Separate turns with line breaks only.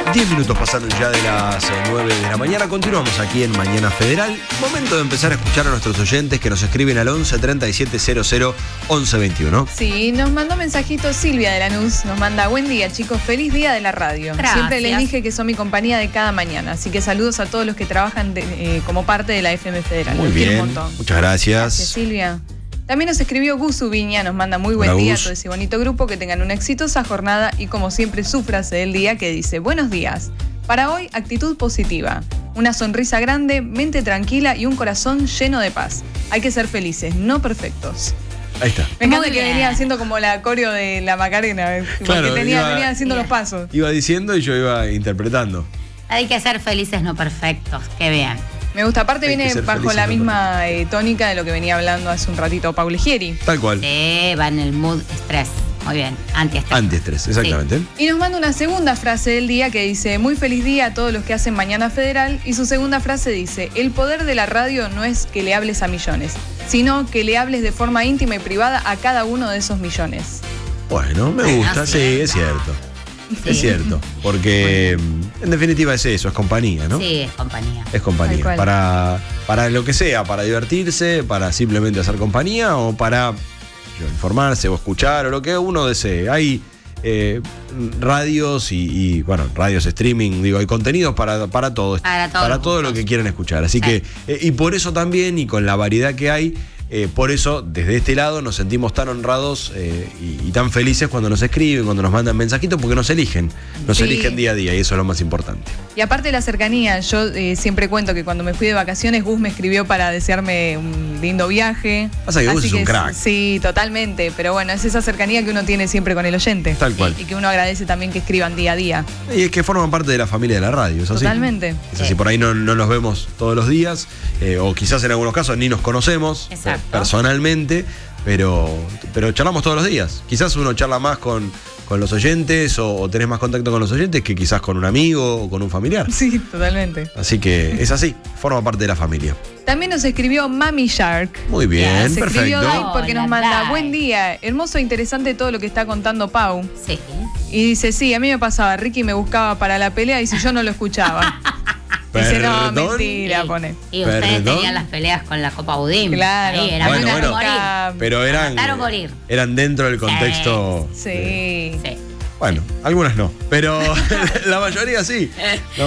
10 minutos pasaron ya de las 9 de la mañana. Continuamos aquí en Mañana Federal. Momento de empezar a escuchar a nuestros oyentes que nos escriben al 11 37 00 11 21.
Sí, nos mandó mensajito Silvia de Lanús. Nos manda: buen día, chicos, feliz día de la radio.
Gracias.
Siempre les dije que son mi compañía de cada mañana. Así que saludos a todos los que trabajan como parte de la FM Federal.
Muy
Los quiero
bien,
un montón.
muchas gracias.
Gracias, Silvia. También nos escribió Gusu Viña, nos manda muy buen
Hola,
día a
Gus.
todo ese bonito grupo, que tengan una exitosa jornada y como siempre su frase del día que dice: buenos días. Para hoy, actitud positiva, una sonrisa grande, mente tranquila y un corazón lleno de paz. Hay que ser felices, no perfectos.
Ahí está.
Me encanta
Muy
que
bien.
venía haciendo como la coreo de la Macarena,
Claro,
porque
iba-
venía haciendo
Bien.
los pasos.
Iba diciendo y yo iba interpretando.
Hay que ser felices, no perfectos. Qué bien.
Me gusta, aparte
Hay que
viene
ser
bajo
felices,
la
no
misma tónica de lo que venía hablando hace un ratito Paul Gieri.
Tal cual.
Sí, va en el mood estrés. Muy bien. Antiestrés.
Antiestrés, exactamente.
Y nos manda una segunda frase del día que dice: muy feliz día a todos los que hacen Mañana Federal. Y su segunda frase dice: el poder de la radio no es que le hables a millones, sino que le hables de forma íntima y privada a cada uno de esos millones.
Bueno, me
Bueno,
gusta,
sí,
sí, es
¿no?
cierto.
Sí.
Es cierto, porque en definitiva es eso, es compañía, ¿no?
Sí, es compañía.
Es compañía.
Tal cual.
Para lo que sea, para divertirse, para simplemente hacer compañía o para informarse o escuchar o lo que uno desee. Hay radios y, bueno, radios streaming, digo, hay contenidos para todo.
Para todos
Para
los
todo lo
gustos.
que quieran escuchar. Así
Sí.
que, y por eso también, y con la variedad que hay, por eso, desde este lado, nos sentimos tan honrados y tan felices cuando nos escriben, cuando nos mandan mensajitos, porque nos eligen
Sí.
día a día, y eso es lo más importante.
Y aparte de la cercanía, yo siempre cuento que cuando me fui de vacaciones, Gus me escribió para desearme un lindo viaje.
Pasa que Gus es un crack.
Sí, totalmente. Pero bueno, es esa cercanía que uno tiene siempre con el oyente.
Tal cual.
Y que uno agradece también que escriban día a día.
Y es que forman parte de la familia de la radio, ¿es así?
Totalmente.
Es así, por ahí no nos vemos todos los días, o quizás en algunos casos ni nos conocemos
Exacto.
personalmente, pero charlamos todos los días. Quizás uno charla más con los oyentes o tenés más contacto con los oyentes que quizás con un amigo o con un familiar.
Sí, totalmente.
Así que es así, forma parte de la familia.
También nos escribió Mami Shark.
Muy bien,
Se escribió Dai
perfecto.
porque nos
Hola,
manda:
Dai.
buen día, hermoso e interesante todo lo que está contando Pau.
Sí.
Y dice: sí, a mí me pasaba, Ricky me buscaba para la pelea y si yo no lo escuchaba. Dice: no,
¿Perdón?
mentira, pone.
Y ustedes
¿Perdón?
tenían las peleas con la Copa Budín.
Claro.
Ahí, era
Bueno,
matar o
bueno.
morir.
Pero
Matar o morir.
eran dentro del contexto.
Sí.
Sí.
Bueno, algunas no, pero la mayoría sí.